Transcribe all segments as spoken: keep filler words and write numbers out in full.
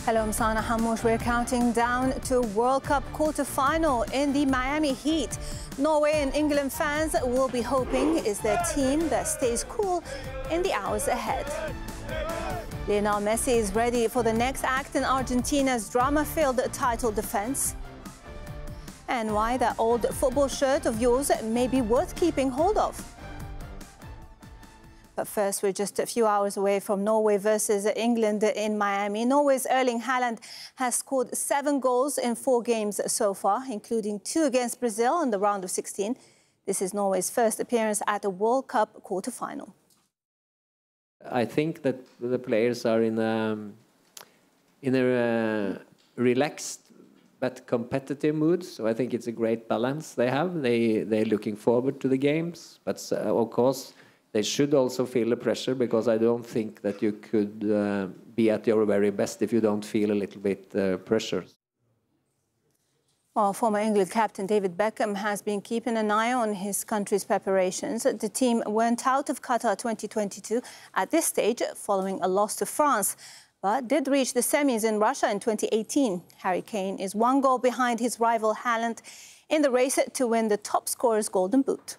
Hello, I'm Sana Hamouche. We're counting down to World Cup quarter-final in the Miami Heat. Norway and England fans will be hoping is their team that stays cool in the hours ahead. Lionel Messi is ready for the next act in Argentina's drama-filled title defense. And why that old football shirt of yours may be worth keeping hold of. But first, we're just a few hours away from Norway versus England in Miami. Norway's Erling Haaland has scored seven goals in four games so far, including two against Brazil in the round of sixteen. This is Norway's first appearance at a World Cup quarter-final. I think that the players are in a, in a uh, relaxed but competitive mood. So I think it's a great balance they have. They, they're looking forward to the games, but uh, of course, they should also feel the pressure, because I don't think that you could uh, be at your very best if you don't feel a little bit uh, pressure. Well, former England captain David Beckham has been keeping an eye on his country's preparations. The team went out of Qatar twenty twenty-two at this stage following a loss to France, but did reach the semis in Russia in twenty eighteen. Harry Kane is one goal behind his rival Haaland in the race to win the top scorer's Golden Boot.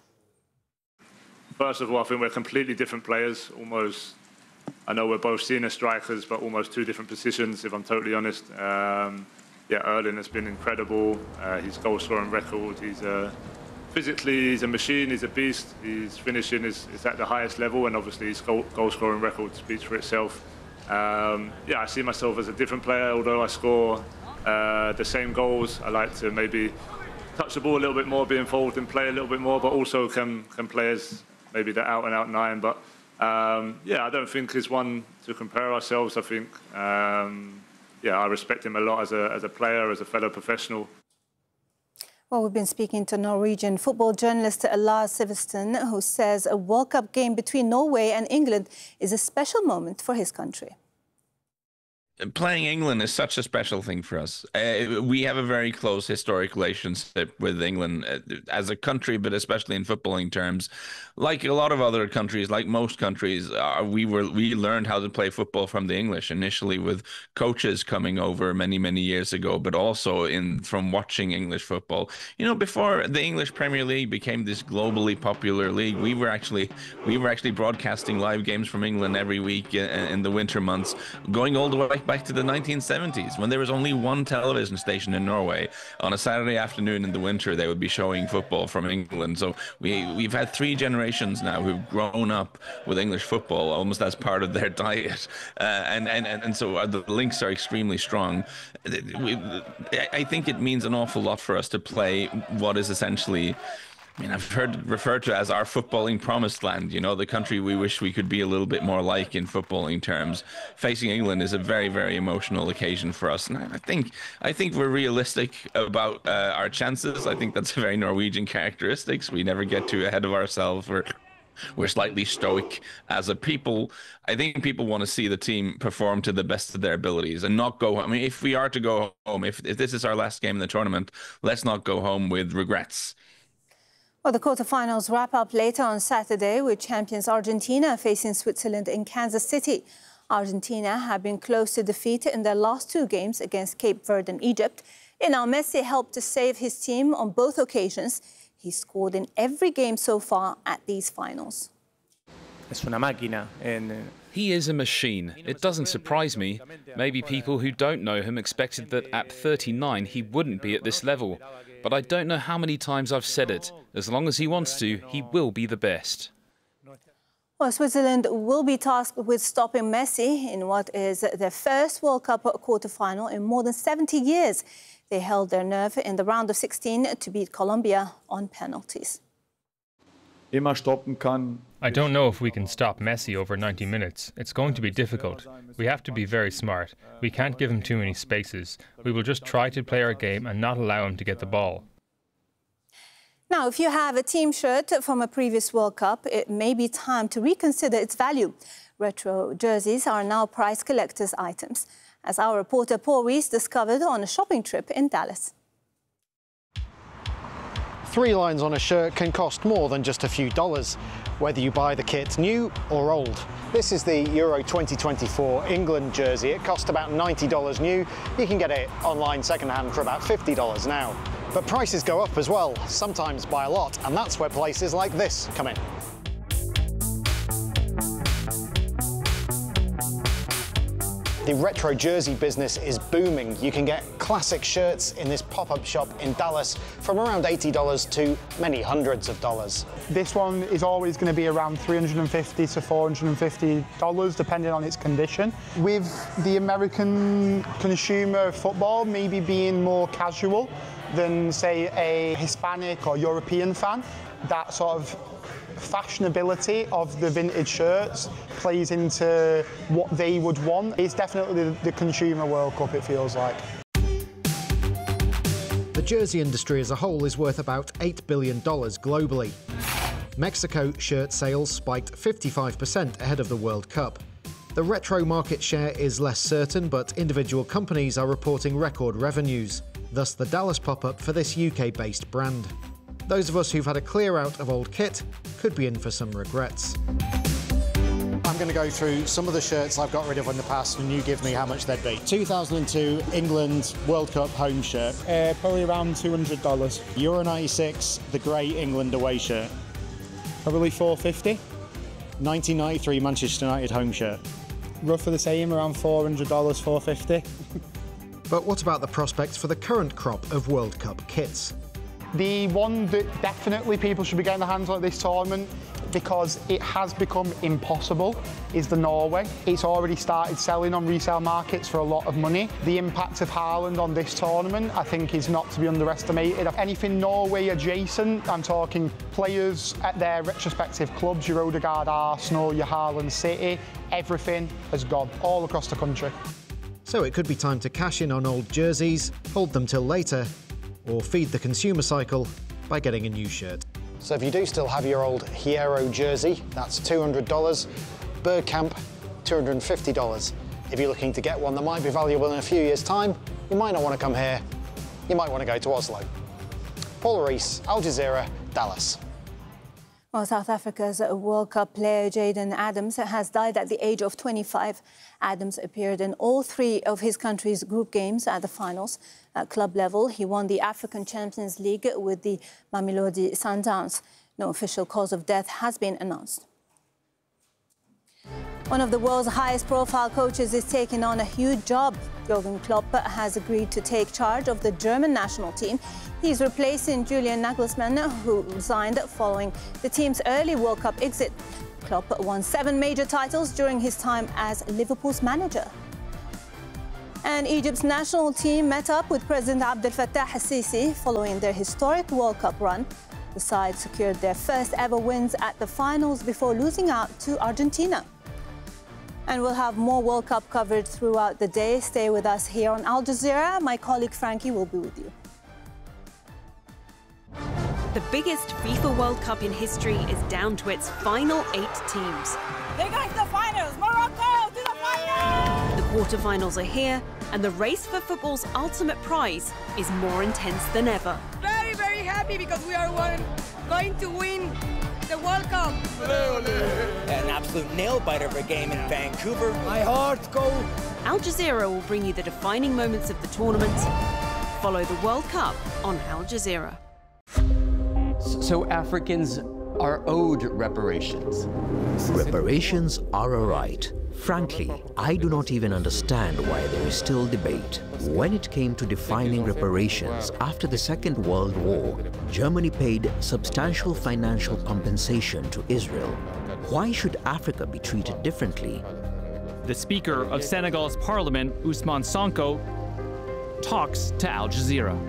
First of all, I think we're completely different players. Almost, I know we're both senior strikers, but almost two different positions, if I'm totally honest. Um, yeah, Erling has been incredible. Uh, his goal-scoring record, he's a, physically, he's a machine, he's a beast. His finishing is, is at the highest level, and obviously his goal, goal-scoring record speaks for itself. Um, yeah, I see myself as a different player, although I score uh, the same goals. I like to maybe touch the ball a little bit more, be involved and play a little bit more, but also can, can players maybe the out-and-out nine, but um, yeah, I don't think there's one to compare ourselves. I think, um, yeah, I respect him a lot as a, as a player, as a fellow professional. Well, we've been speaking to Norwegian football journalist Lars Sivertsen, who says a World Cup game between Norway and England is a special moment for his country. Playing England is such a special thing for us. Uh, we have a very close historic relationship with England uh, as a country, but especially in footballing terms. Like a lot of other countries, like most countries, uh, we were we learned how to play football from the English, initially with coaches coming over many, many years ago, but also in from watching English football. You know, before the English Premier League became this globally popular league, we were actually we were actually broadcasting live games from England every week in, in the winter months, going all the way back to the nineteen seventies, when there was only one television station in Norway. On a Saturday afternoon in the winter, they would be showing football from England. So we, we've had three generations now who've grown up with English football almost as part of their diet. Uh, and, and, and so the links are extremely strong. We, I think it means an awful lot for us to play what is essentially, I mean, I've heard referred to as our footballing promised land, you know, the country we wish we could be a little bit more like in footballing terms. Facing England is a very, very emotional occasion for us. And I think I think we're realistic about uh, our chances. I think that's a very Norwegian characteristics. We never get too ahead of ourselves. We're, we're slightly stoic as a people. I think people want to see the team perform to the best of their abilities and not go, I mean, if we are to go home, if, if this is our last game in the tournament, let's not go home with regrets. Well, the quarterfinals wrap up later on Saturday with champions Argentina facing Switzerland in Kansas City. Argentina have been close to defeat in their last two games against Cape Verde and Egypt. Lionel Messi helped to save his team on both occasions. He scored in every game so far at these finals. Es una máquina. En... He is a machine. It doesn't surprise me. Maybe people who don't know him expected that at thirty-nine he wouldn't be at this level. But I don't know how many times I've said it. As long as he wants to, he will be the best. Well, Switzerland will be tasked with stopping Messi in what is their first World Cup quarter-final in more than seventy years. They held their nerve in the round of sixteen to beat Colombia on penalties. I don't know if we can stop Messi over ninety minutes. It's going to be difficult. We have to be very smart. We can't give him too many spaces. We will just try to play our game and not allow him to get the ball. Now, if you have a team shirt from a previous World Cup, it may be time to reconsider its value. Retro jerseys are now prize collectors' items, as our reporter Paul Rees discovered on a shopping trip in Dallas. Three lines on a shirt can cost more than just a few dollars, whether you buy the kit new or old. This is the Euro twenty twenty-four England jersey. It cost about ninety dollars new. You can get it online second-hand for about fifty dollars now. But prices go up as well, sometimes by a lot, and that's where places like this come in. The retro jersey business is booming. You can get classic shirts in this pop-up shop in Dallas from around eighty dollars to many hundreds of dollars. This one is always going to be around three hundred fifty to four hundred fifty dollars depending on its condition. With the American consumer of football maybe being more casual than, say, a Hispanic or European fan, that sort of fashionability of the vintage shirts plays into what they would want. It's definitely the, the consumer World Cup, it feels like. The jersey industry as a whole is worth about eight billion dollars globally. Mexico shirt sales spiked fifty-five percent ahead of the World Cup. The retro market share is less certain, but individual companies are reporting record revenues, thus the Dallas pop-up for this U K-based brand. Those of us who've had a clear out of old kit could be in for some regrets. I'm going to go through some of the shirts I've got rid of in the past and you give me how much they'd be. two thousand two England World Cup home shirt. Uh, probably around two hundred dollars. Euro ninety-six, the grey England away shirt. Probably four hundred fifty dollars. nineteen ninety-three Manchester United home shirt. Roughly the same, around four hundred dollars, four hundred fifty dollars. But what about the prospects for the current crop of World Cup kits? The one that definitely people should be getting their hands on at this tournament, because it has become impossible, is the Norway. It's already started selling on resale markets for a lot of money. The impact of Haaland on this tournament, I think, is not to be underestimated. Anything Norway adjacent, I'm talking players at their retrospective clubs, your Odegaard Arsenal, your Haaland City, everything has gone all across the country. So it could be time to cash in on old jerseys, hold them till later, or feed the consumer cycle by getting a new shirt. So if you do still have your old Hierro jersey, that's two hundred dollars. Bergkamp, two hundred fifty dollars. If you're looking to get one that might be valuable in a few years' time, you might not want to come here. You might want to go to Oslo. Paul Rees, Al Jazeera, Dallas. Well, South Africa's World Cup player Jayden Adams has died at the age of twenty-five. Adams appeared in all three of his country's group games at the finals. At club level, he won the African Champions League with the Mamelodi Sundowns. No official cause of death has been announced. One of the world's highest-profile coaches is taking on a huge job. Jürgen Klopp has agreed to take charge of the German national team. He's replacing Julian Nagelsmann, who resigned following the team's early World Cup exit. Klopp won seven major titles during his time as Liverpool's manager. And Egypt's national team met up with President Abdel Fattah al-Sisi following their historic World Cup run. The side secured their first ever wins at the finals before losing out to Argentina. And we'll have more World Cup coverage throughout the day. Stay with us here on Al Jazeera. My colleague Frankie will be with you. The biggest FIFA World Cup in history is down to its final eight teams. They're going to the finals! Morocco to the finals! The quarterfinals are here, and the race for football's ultimate prize is more intense than ever. Very, very happy because we are one, going to win the World Cup. An absolute nail-biter of a game in Vancouver. My heart goes. Al Jazeera will bring you the defining moments of the tournament. Follow the World Cup on Al Jazeera. So Africans are owed reparations. Reparations are a right. Frankly, I do not even understand why there is still debate. When it came to defining reparations after the Second World War, Germany paid substantial financial compensation to Israel. Why should Africa be treated differently? The Speaker of Senegal's Parliament, Ousmane Sonko, talks to Al Jazeera.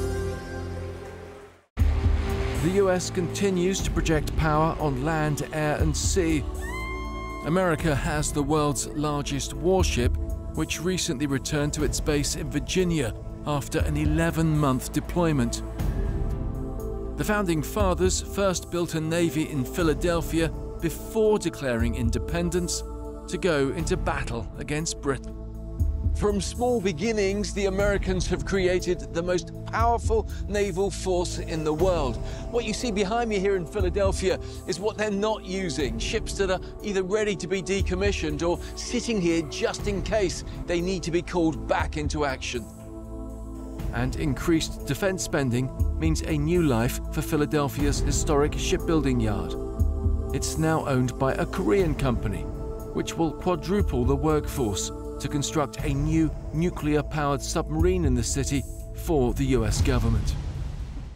The U S continues to project power on land, air and sea. America has the world's largest warship, which recently returned to its base in Virginia after an eleven month deployment. The Founding Fathers first built a navy in Philadelphia before declaring independence to go into battle against Britain. From small beginnings, the Americans have created the most powerful naval force in the world. What you see behind me here in Philadelphia is what they're not using. Ships that are either ready to be decommissioned or sitting here just in case they need to be called back into action. And increased defense spending means a new life for Philadelphia's historic shipbuilding yard. It's now owned by a Korean company, which will quadruple the workforce to construct a new nuclear-powered submarine in the city for the U S government.